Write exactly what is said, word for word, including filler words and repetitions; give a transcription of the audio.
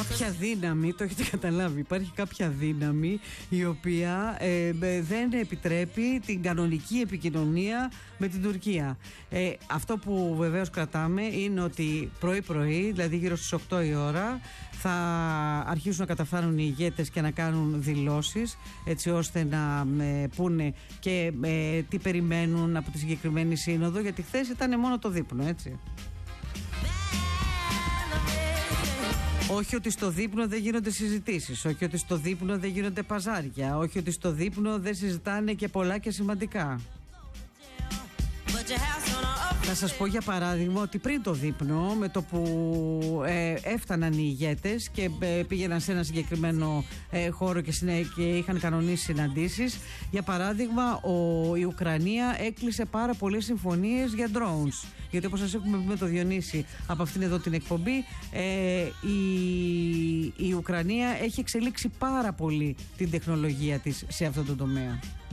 κάποια δύναμη, το έχετε καταλάβει, υπάρχει κάποια δύναμη η οποία ε, δεν επιτρέπει την κανονική επικοινωνία με την Τουρκία. Ε, αυτό που βεβαίως κρατάμε είναι ότι πρωί-πρωί, δηλαδή γύρω στις οκτώ η ώρα, θα αρχίσουν να καταφθάνουν οι ηγέτες και να κάνουν δηλώσεις, έτσι ώστε να με πούνε και ε, τι περιμένουν από τη συγκεκριμένη σύνοδο, γιατί χθες ήταν μόνο το δείπνο, έτσι. Όχι ότι στο δείπνο δεν γίνονται συζητήσεις, όχι ότι στο δείπνο δεν γίνονται παζάρια, όχι ότι στο δείπνο δεν συζητάνε και πολλά και σημαντικά. Θα σας πω για παράδειγμα ότι πριν το δείπνο, με το που ε, έφταναν οι ηγέτες και ε, πήγαιναν σε ένα συγκεκριμένο ε, χώρο και, συνέ, και είχαν κανονίσει συναντήσεις, για παράδειγμα ο, η Ουκρανία έκλεισε πάρα πολλές συμφωνίες για drones, γιατί όπως σας έχουμε πει με το Διονύση από αυτήν εδώ την εκπομπή, ε, η, η Ουκρανία έχει εξελίξει πάρα πολύ την τεχνολογία της σε αυτό το τομέα.